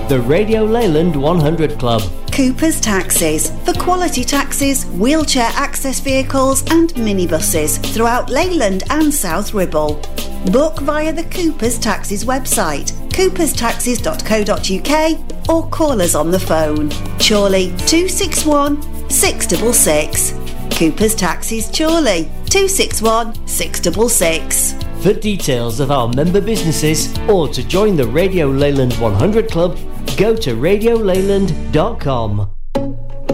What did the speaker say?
The Radio Leyland 100 Club. Cooper's Taxis, for quality taxis, wheelchair access vehicles and minibuses throughout Leyland and South Ribble. Book via the Cooper's Taxis website, cooperstaxis.co.uk, or call us on the phone. Chorley 261 666. Cooper's Taxis Chorley 261 666. For details of our member businesses or to join the Radio Leyland 100 Club, go to radioleyland.com.